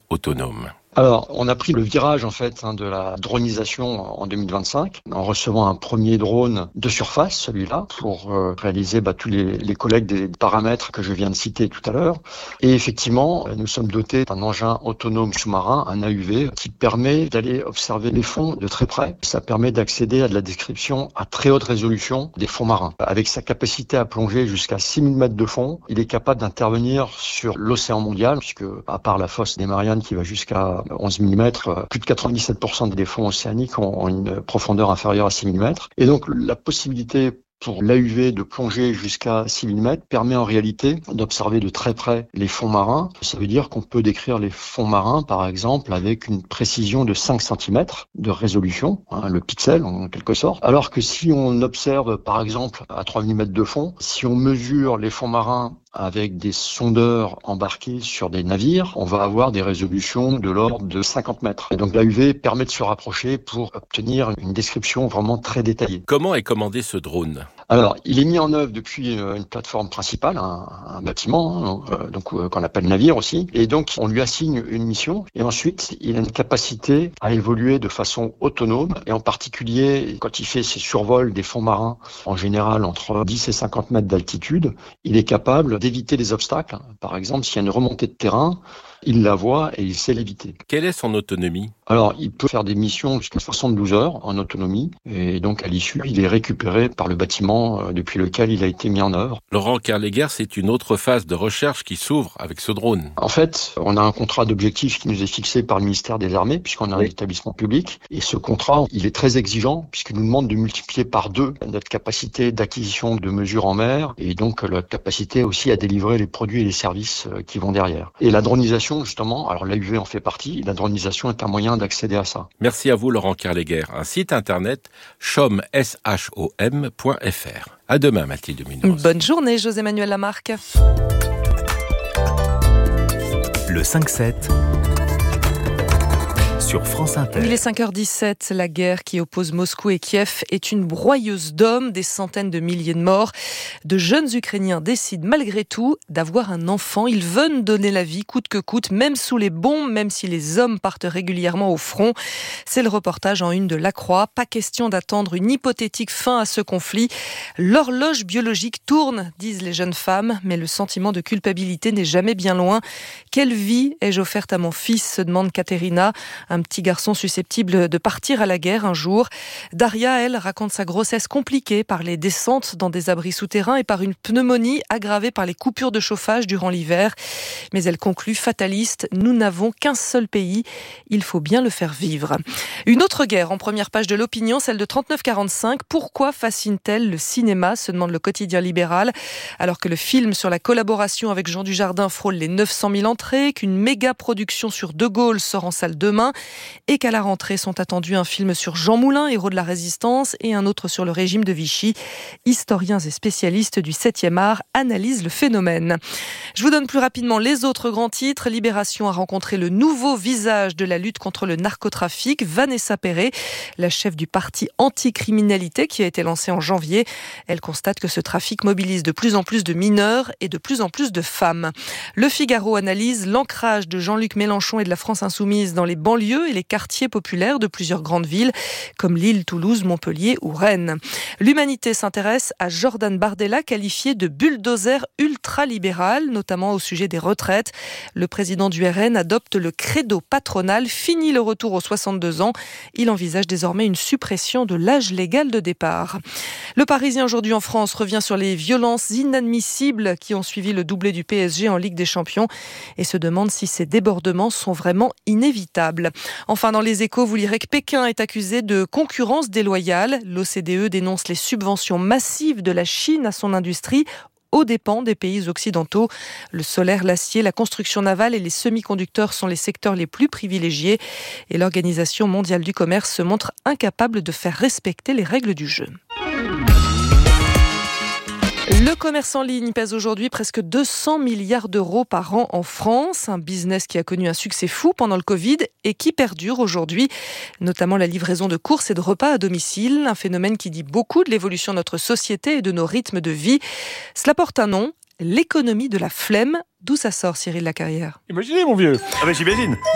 autonome. Alors, on a pris le virage de la dronisation en 2025 en recevant un premier drone de surface, celui-là, pour réaliser tous les collègues des paramètres que je viens de citer tout à l'heure. Et effectivement, nous sommes dotés d'un engin autonome sous-marin, un AUV, qui permet d'aller observer les fonds de très près. Ça permet d'accéder à de la description à très haute résolution des fonds marins. Avec sa capacité à plonger jusqu'à 6000 mètres de fond, il est capable d'intervenir sur l'océan mondial, puisque à part la fosse des Mariannes qui va jusqu'à 11 mm, plus de 97% des fonds océaniques ont une profondeur inférieure à 6 mm. Et donc la possibilité pour l'AUV de plonger jusqu'à 6 mm permet en réalité d'observer de très près les fonds marins. Ça veut dire qu'on peut décrire les fonds marins, par exemple, avec une précision de 5 cm de résolution, le pixel en quelque sorte. Alors que si on observe, par exemple, à 3 mm de fond, si on mesure les fonds marins avec des sondeurs embarqués sur des navires, on va avoir des résolutions de l'ordre de 50 mètres. Et donc l'AUV permet de se rapprocher pour obtenir une description vraiment très détaillée. Comment est commandé ce drone ? Alors, il est mis en œuvre depuis une plateforme principale, un bâtiment, qu'on appelle navire aussi. Et donc, on lui assigne une mission. Et ensuite, il a une capacité à évoluer de façon autonome. Et en particulier, quand il fait ses survols des fonds marins, en général entre 10 et 50 mètres d'altitude, il est capable d'éviter les obstacles. Par exemple, s'il y a une remontée de terrain, il la voit et il sait l'éviter. Quelle est son autonomie ? Alors, il peut faire des missions jusqu'à 72 heures en autonomie. Et donc, à l'issue, il est récupéré par le bâtiment depuis lequel il a été mis en œuvre. Laurent Kerléguer, c'est une autre phase de recherche qui s'ouvre avec ce drone. En fait, on a un contrat d'objectifs qui nous est fixé par le ministère des Armées, puisqu'on a un établissement public. Et ce contrat, il est très exigeant, puisqu'il nous demande de multiplier par 2 notre capacité d'acquisition de mesures en mer, et donc la capacité aussi à délivrer les produits et les services qui vont derrière. Et la dronisation, justement, alors l'AUV en fait partie, la dronisation est un moyen d'accéder à ça. Merci à vous, Laurent Kerléguer. Un site internet, chom.fr. À demain, Mathilde Munoz. Bonne journée, José-Manuel Lamarque. Le 5-7 sur France Inter. Il est 5h17. La guerre qui oppose Moscou et Kiev est une broyeuse d'hommes, des centaines de milliers de morts. De jeunes Ukrainiens décident malgré tout d'avoir un enfant. Ils veulent donner la vie coûte que coûte, même sous les bombes, même si les hommes partent régulièrement au front. C'est le reportage en une de La Croix. Pas question d'attendre une hypothétique fin à ce conflit. L'horloge biologique tourne, disent les jeunes femmes, mais le sentiment de culpabilité n'est jamais bien loin. Quelle vie ai-je offerte à mon fils, se demande Katerina, un petit garçon susceptible de partir à la guerre un jour. Daria, elle, raconte sa grossesse compliquée par les descentes dans des abris souterrains et par une pneumonie aggravée par les coupures de chauffage durant l'hiver. Mais elle conclut fataliste, nous n'avons qu'un seul pays, il faut bien le faire vivre. Une autre guerre en première page de l'opinion, celle de 39-45. Pourquoi fascine-t-elle le cinéma, se demande le quotidien libéral, alors que le film sur la collaboration avec Jean Dujardin frôle les 900 000 entrées, qu'une méga production sur De Gaulle sort en salle demain, et qu'à la rentrée sont attendus un film sur Jean Moulin, héros de la Résistance, et un autre sur le régime de Vichy. Historiens et spécialistes du 7e art analysent le phénomène. Je vous donne plus rapidement les autres grands titres. Libération a rencontré le nouveau visage de la lutte contre le narcotrafic, Vanessa Perret, la chef du parti anticriminalité qui a été lancé en janvier. Elle constate que ce trafic mobilise de plus en plus de mineurs et de plus en plus de femmes. Le Figaro analyse l'ancrage de Jean-Luc Mélenchon et de la France Insoumise dans les banlieues et les quartiers populaires de plusieurs grandes villes comme Lille, Toulouse, Montpellier ou Rennes. L'Humanité s'intéresse à Jordan Bardella, qualifié de bulldozer ultralibéral, notamment au sujet des retraites. Le président du RN adopte le credo patronal, fini le retour aux 62 ans. Il envisage désormais une suppression de l'âge légal de départ. Le Parisien aujourd'hui en France revient sur les violences inadmissibles qui ont suivi le doublé du PSG en Ligue des Champions et se demande si ces débordements sont vraiment inévitables. Enfin, dans les Échos, vous lirez que Pékin est accusé de concurrence déloyale. L'OCDE dénonce les subventions massives de la Chine à son industrie aux dépens des pays occidentaux. Le solaire, l'acier, la construction navale et les semi-conducteurs sont les secteurs les plus privilégiés et l'Organisation mondiale du commerce se montre incapable de faire respecter les règles du jeu. Le commerce en ligne pèse aujourd'hui presque 200 milliards d'euros par an en France. Un business qui a connu un succès fou pendant le Covid et qui perdure aujourd'hui. Notamment la livraison de courses et de repas à domicile. Un phénomène qui dit beaucoup de l'évolution de notre société et de nos rythmes de vie. Cela porte un nom, l'économie de la flemme. D'où ça sort, Cyril Lacarrière ? Imaginez, mon vieux. Ah ben j'imagine.